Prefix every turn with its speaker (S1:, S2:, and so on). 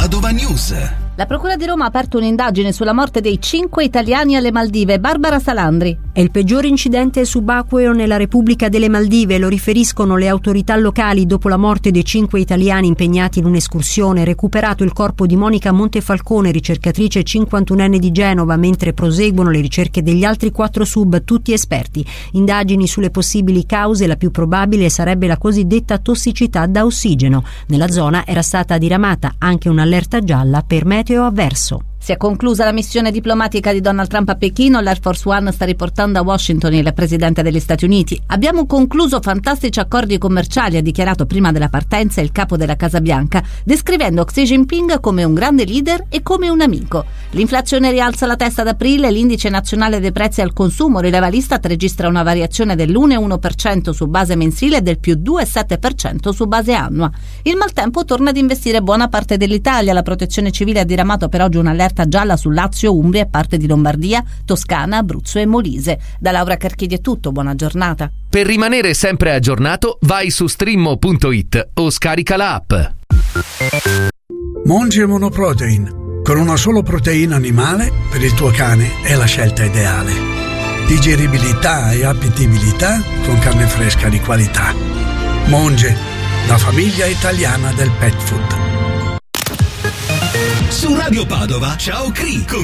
S1: Padova News.
S2: La Procura di Roma ha aperto un'indagine sulla morte dei 5 italiani alle Maldive. Barbara Salandri.
S3: È il peggiore incidente subacqueo nella Repubblica delle Maldive, lo riferiscono le autorità locali dopo la morte dei 5 italiani impegnati in un'escursione. Recuperato il corpo di Monica Montefalcone, ricercatrice 51enne di Genova, mentre proseguono le ricerche degli altri 4 sub, tutti esperti. Indagini sulle possibili cause, la più probabile sarebbe la cosiddetta tossicità da ossigeno. Nella zona era stata diramata anche un'allerta gialla per meteo avverso.
S2: Si è conclusa la missione diplomatica di Donald Trump a Pechino. L'Air Force One sta riportando a Washington il presidente degli Stati Uniti. Abbiamo concluso fantastici accordi commerciali, ha dichiarato prima della partenza il capo della Casa Bianca, descrivendo Xi Jinping come un grande leader e come un amico. L'inflazione rialza la testa ad aprile, l'indice nazionale dei prezzi al consumo, rileva l'Istat, registra una variazione dell'1,1% su base mensile e del più 2,7% su base annua. Il maltempo torna ad investire buona parte dell'Italia. La Protezione Civile ha diramato per oggi un'allerta gialla su Lazio, Umbria e parte di Lombardia, Toscana, Abruzzo e Molise. Da Laura Carchidi è tutto, buona giornata.
S4: Per rimanere sempre aggiornato, vai su streammo.it o scarica l'app.
S5: Monge Monoprotein. Con una solo proteina animale, per il tuo cane è la scelta ideale. Digeribilità e appetibilità con carne fresca di qualità. Monge, la famiglia italiana del pet food.
S1: Su Radio Padova, ciao Cri.